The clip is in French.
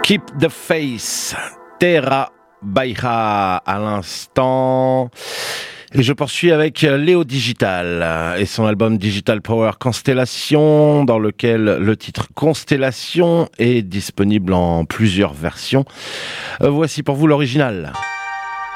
Keep the Face, Terra Baira à l'instant. Et je poursuis avec Léo Digital et son album Digital Power Constellation, dans lequel le titre Constellation est disponible en plusieurs versions. Voici pour vous l'original.